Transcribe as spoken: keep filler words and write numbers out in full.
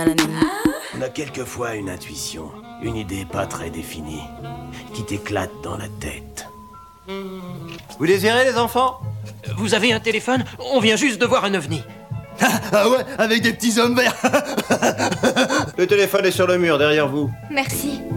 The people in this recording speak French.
On a quelquefois une intuition, une idée pas très définie, qui t'éclate dans la tête. Vous désirez, les enfants? Vous avez un téléphone? On vient juste de voir un ovni. Ah ouais, avec des petits hommes verts. Le téléphone est sur le mur, derrière vous. Merci.